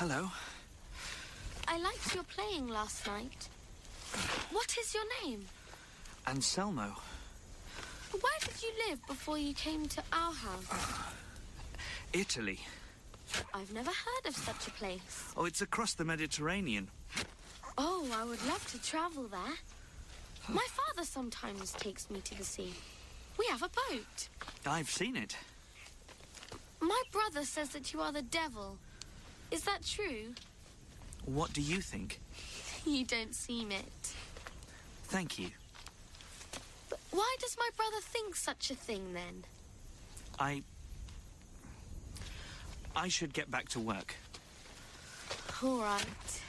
Hello. I liked your playing last night. What is your name? Anselmo. Where did you live before you came to our house? Italy. I've never heard of such a place. Oh, it's across the Mediterranean. Oh, I would love to travel there. My father sometimes takes me to the sea. We have a boat. I've seen it. My brother says that you are the devil. Is that true? What do you think? You don't seem it. Thank you. But why does my brother think such a thing, then? I should get back to work. All right.